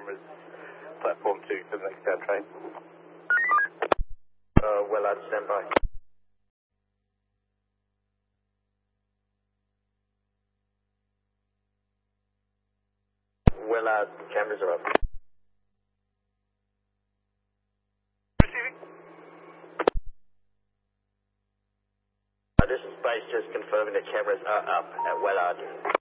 cameras, platform 2 for the next down train. Wellard, stand by. Wellard, cameras are up. Receiving. This is Space, just confirming the cameras are up at Wellard.